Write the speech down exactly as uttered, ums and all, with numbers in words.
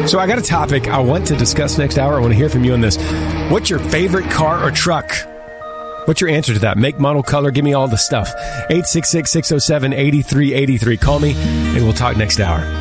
So I got a topic I want to discuss next hour. I want to hear from you on this. What's your favorite car or truck? What's your answer to that? Make, model, color. Give me all the stuff. eight six six, six oh seven, eight three eight three. Call me, and we'll talk next hour.